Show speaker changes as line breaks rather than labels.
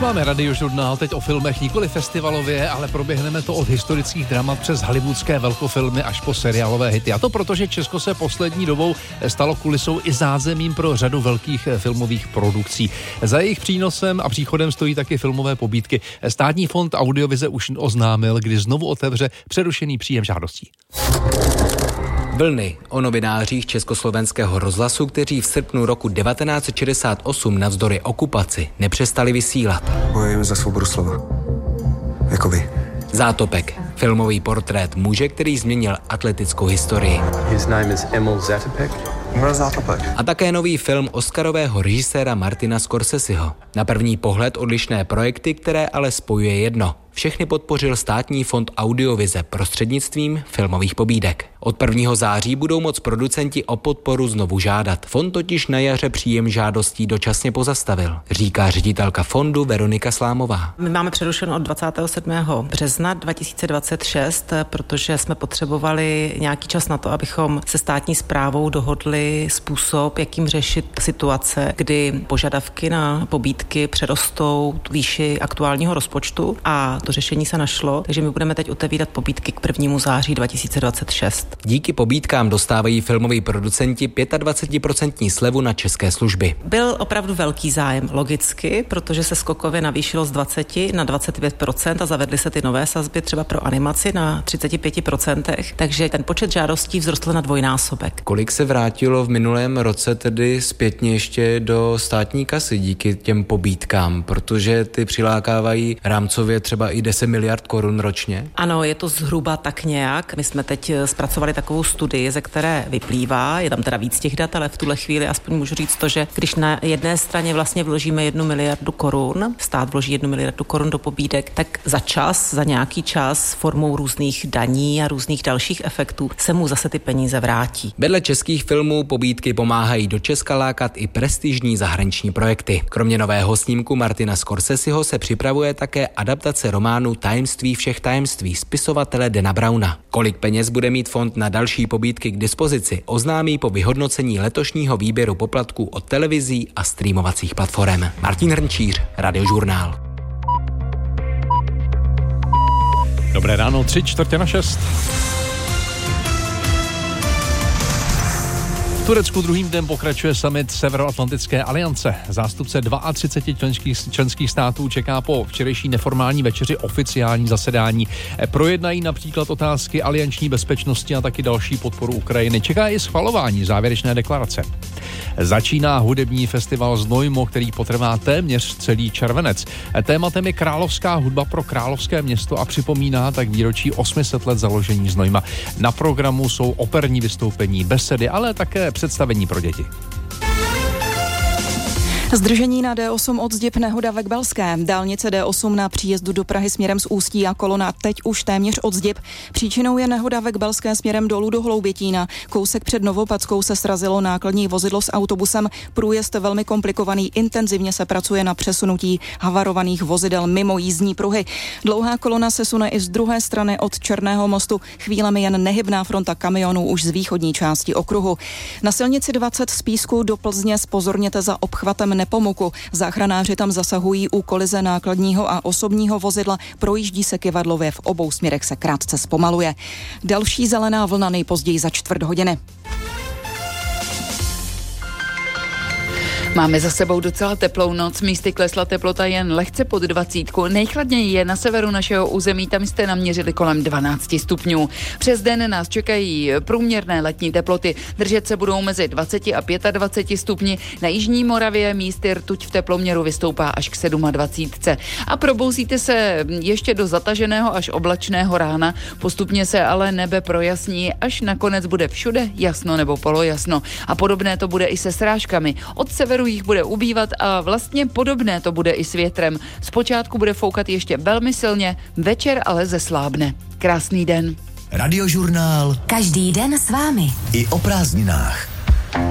máme Radiožurnál teď o filmech nikoli festivalově, ale proběhneme to od historických dramat přes hollywoodské velkofilmy až po seriálové hity. A to proto, že Česko se poslední dobou stalo kulisou i zázemím pro řadu velkých filmových produkcí. Za jejich přínosem a příchodem stojí taky filmové pobídky. Státní fond Audiovize už oznámil, kdy znovu otevře přerušený příjem žádostí.
Vlny o novinářích Československého rozhlasu, kteří v srpnu roku 1968 navzdory okupaci nepřestali vysílat.
Bojujeme za svobodu slova. Jako vy.
Zátopek. Filmový portrét muže, který změnil atletickou historii.
His name is Emil Zatopek.
A také nový film oscarového režiséra Martina Scorseseho. Na první pohled odlišné projekty, které ale spojuje jedno. Všechny podpořil Státní fond Audiovize prostřednictvím filmových pobídek. Od 1. září budou moct producenti o podporu znovu žádat. Fond totiž na jaře příjem žádostí dočasně pozastavil, říká ředitelka fondu Veronika Slámová.
My máme přerušeno od 27. března 2026, protože jsme potřebovali nějaký čas na to, abychom se státní správou dohodli způsob, jakým řešit situace, kdy požadavky na pobídky přerostou výši aktuálního rozpočtu a to řešení se našlo, takže my budeme teď otevírat pobídky k 1. září 2026.
Díky pobídkám dostávají filmoví producenti 25% slevu na české služby.
Byl opravdu velký zájem, logicky, protože se skokově navýšilo z 20 na 25% a zavedly se ty nové sazby třeba pro animaci na 35%, takže ten počet žádostí vzrostl na dvojnásobek.
Kolik se vrátilo v minulém roce tedy zpětně ještě do státní kasy díky těm pobídkám, protože ty přilákávají rámcově třeba i 10 miliard korun ročně?
Ano, je to zhruba tak nějak. My jsme teď zpracovali takovou studii, ze které vyplývá, je tam teda víc těch dat, ale v tuhle chvíli aspoň můžu říct to, že když na jedné straně vlastně vložíme 1 miliardu korun, stát vloží 1 miliardu korun do pobídek, tak za nějaký čas formou různých daní a různých dalších efektů se mu zase ty peníze vrátí.
Vedle českých filmů pobídky pomáhají do Česka lákat i prestižní zahraniční projekty. Kromě nového snímku Martina Scorseseho se připravuje také adaptace románu Tajemství všech tajemství spisovatele Dana Browna. Kolik peněz bude mít fond na další pobídky k dispozici, oznámí po vyhodnocení letošního výběru poplatků od televizí a streamovacích platform. Martin Hrnčíř, Radiožurnál.
Dobré ráno, 5:45. V Turecku druhým dnem pokračuje summit Severoatlantické aliance. Zástupce 32 členských států čeká po včerejší neformální večeři oficiální zasedání. Projednají například otázky alianční bezpečnosti a taky další podporu Ukrajiny. Čeká i schvalování závěrečné deklarace. Začíná hudební festival Znojmo, který potrvá téměř celý červenec. Tématem je královská hudba pro královské město a připomíná tak výročí 800 let založení Znojma. Na programu jsou operní vystoupení, besedy, ale také představení pro děti.
Zdržení na D8 od Zděb, nehoda ve Kbelské. Dálnice D8 na příjezdu do Prahy směrem z Ústí a kolona teď už téměř od Zděb. Příčinou je nehoda ve Kbelské směrem dolů do Hloubětína. Kousek před Novopadskou se srazilo nákladní vozidlo s autobusem. Průjezd velmi komplikovaný, intenzivně se pracuje na přesunutí havarovaných vozidel mimo jízdní pruhy. Dlouhá kolona se sune i z druhé strany od Černého mostu. Chvílemi jen nehybná fronta kamionů už z východní části okruhu. Na silnici 20 z Písku do Plzně zpozorněte za obchvatem Nepomuku. Záchranáři tam zasahují u kolize nákladního a osobního vozidla. Projíždí se kyvadlově, v obou směrech se krátce zpomaluje. Další zelená vlna nejpozději za 1/4 hodiny.
Máme za sebou docela teplou noc, místy klesla teplota jen lehce pod 20. Nejchladněji je na severu našeho území, tam jste naměřili kolem 12 stupňů. Přes den nás čekají průměrné letní teploty, držet se budou mezi 20 a 25 stupni. Na jižní Moravě místy rtuť v teploměru vystoupá až k 27. A probouzíte se ještě do zataženého až oblačného rána, postupně se ale nebe projasní, až nakonec bude všude jasno nebo polojasno. A podobné to bude i se srážkami. Od severu jich bude ubývat a vlastně podobné to bude i s větrem. Zpočátku bude foukat ještě velmi silně, večer ale zeslábne. Krásný den.
Radiožurnál.
Každý den s vámi.
I o prázdninách.